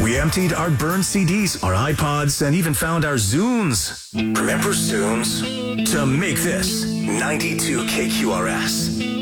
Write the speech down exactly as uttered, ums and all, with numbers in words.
We emptied our burned C Ds, our iPods, and even found our Zunes. Remember Zunes? To make this ninety-two K Q R S.